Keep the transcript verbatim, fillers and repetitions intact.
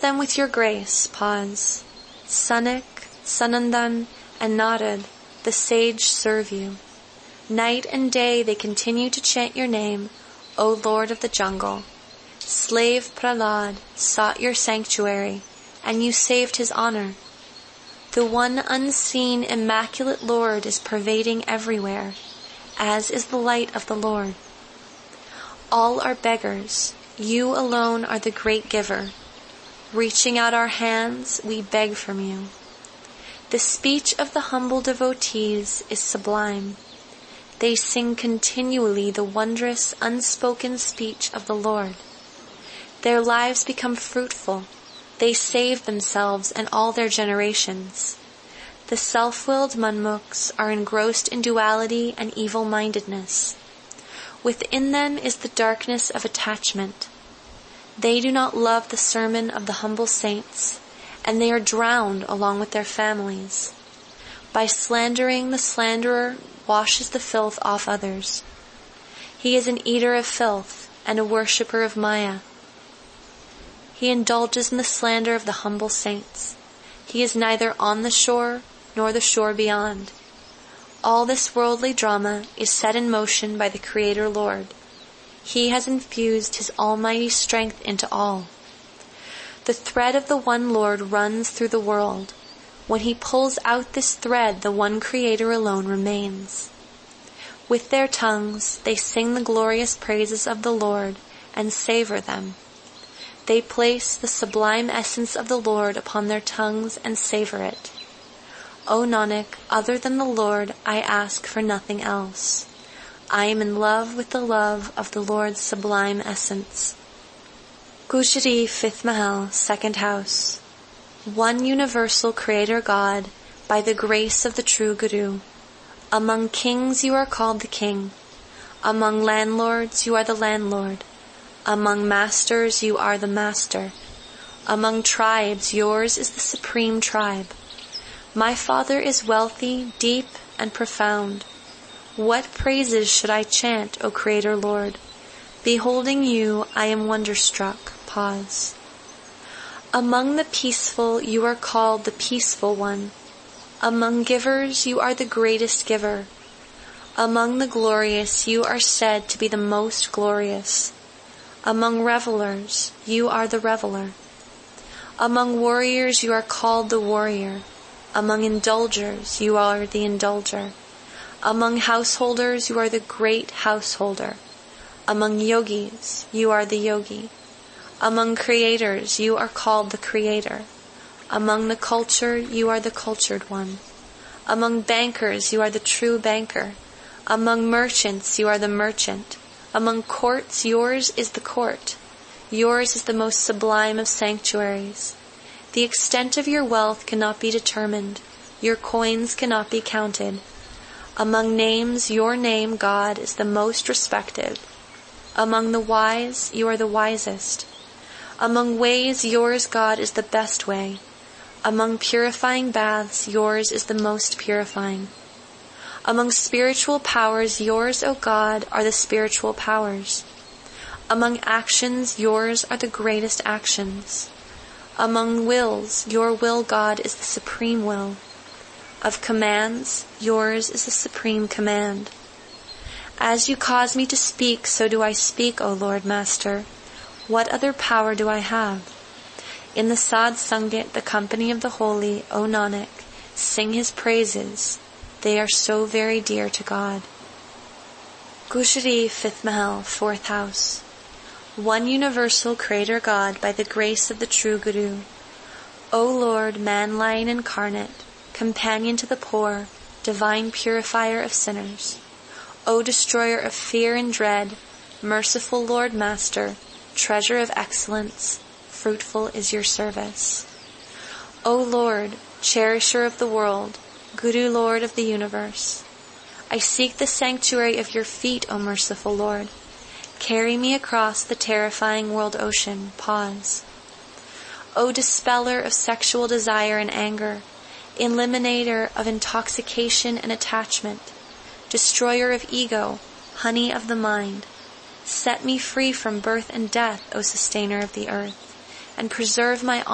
them with your grace. Pause. Sanik, Sanandan, and Narad, the sage, serve you. Night and day they continue to chant your name, O Lord of the jungle. Slave Prahlad sought your sanctuary, and you saved his honor. The one unseen, immaculate Lord is pervading everywhere, as is the light of the Lord. All are beggars. You alone are the great giver. Reaching out our hands, we beg from you. The speech of the humble devotees is sublime. They sing continually the wondrous, unspoken speech of the Lord. Their lives become fruitful. They save themselves and all their generations. The self-willed Manmukhs are engrossed in duality and evil-mindedness. Within them is the darkness of attachment. They do not love the sermon of the humble saints, and they are drowned along with their families. By slandering, the slanderer washes the filth off others. He is an eater of filth and a worshipper of Maya. He indulges in the slander of the humble saints. He is neither on the shore nor the shore beyond. All this worldly drama is set in motion by the Creator Lord. He has infused His almighty strength into all. The thread of the one Lord runs through the world. When He pulls out this thread, the one Creator alone remains. With their tongues, they sing the glorious praises of the Lord and savor them. They place the sublime essence of the Lord upon their tongues and savor it. O Nanak, other than the Lord, I ask for nothing else. I am in love with the love of the Lord's sublime essence. Gujari, fifth Mahal, second house. One universal Creator God, by the grace of the true Guru. Among kings you are called the king. Among landlords you are the landlord. Among masters you are the master. Among tribes yours is the supreme tribe. My Father is wealthy, deep, and profound. What praises should I chant, O Creator Lord? Beholding you, I am wonderstruck. Pause. Among the peaceful you are called the peaceful one. Among givers you are the greatest giver. Among the glorious you are said to be the most glorious. Among revelers, you are the reveler. Among warriors, you are called the warrior. Among indulgers, you are the indulger. Among householders, you are the great householder. Among yogis, you are the yogi. Among creators, you are called the creator. Among the cultured, you are the cultured one. Among bankers, you are the true banker. Among merchants, you are the merchant. Among courts, yours is the court. Yours is the most sublime of sanctuaries. The extent of your wealth cannot be determined. Your coins cannot be counted. Among names, your name, God, is the most respected. Among the wise, you are the wisest. Among ways, yours, God, is the best way. Among purifying baths, yours is the most purifying. Among spiritual powers, yours, O God, are the spiritual powers. Among actions, yours are the greatest actions. Among wills, your will, God, is the supreme will. Of commands, yours is the supreme command. As you cause me to speak, so do I speak, O Lord Master. What other power do I have? In the Sad Sangat, the company of the holy, O Nanak, sing His praises. They are so very dear to God. Gujari, fifth Mahal, fourth house. One universal Creator God, by the grace of the true Guru. O Lord, man-lion incarnate, companion to the poor, divine purifier of sinners. O destroyer of fear and dread, merciful Lord Master, treasure of excellence, fruitful is your service. O Lord, cherisher of the world, Guru Lord of the universe, I seek the sanctuary of your feet, O merciful Lord. Carry me across the terrifying world ocean. Pause. O dispeller of sexual desire and anger, eliminator of intoxication and attachment, destroyer of ego, honey of the mind, set me free from birth and death, O sustainer of the earth, and preserve my